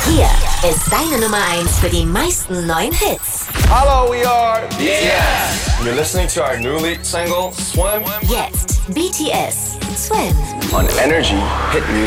Hier ist deine Nummer 1 für die meisten neuen Hits. Hello, we are BTS. You're listening to our new lead single, Swim. Jetzt BTS, Swim. On Energy Hit Music.